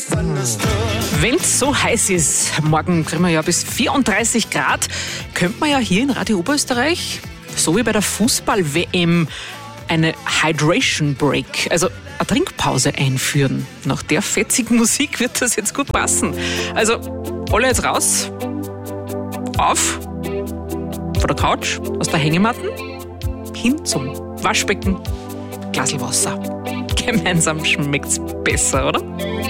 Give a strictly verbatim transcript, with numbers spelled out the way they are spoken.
Wenn es so heiß ist, morgen kriegen wir ja bis vierunddreißig Grad, könnte man ja hier in Radio Oberösterreich, so wie bei der Fußball-W M, eine Hydration Break, also eine Trinkpause einführen. Nach der fetzigen Musik wird das jetzt gut passen. Also alle jetzt raus, auf, von der Couch, aus der Hängematten, hin zum Waschbecken, Glasl Wasser. Gemeinsam schmeckt's besser, oder?